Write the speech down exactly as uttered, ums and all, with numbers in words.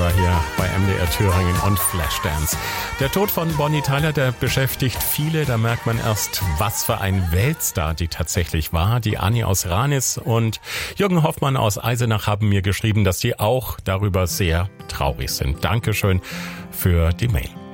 Star hier bei M D R Thüringen und Flashdance. Der Tod von Bonnie Tyler, der beschäftigt viele. Da merkt man erst, was für ein Weltstar die tatsächlich war. Die Anni aus Ranis und Jürgen Hoffmann aus Eisenach haben mir geschrieben, dass sie auch darüber sehr traurig sind. Dankeschön für die Mail.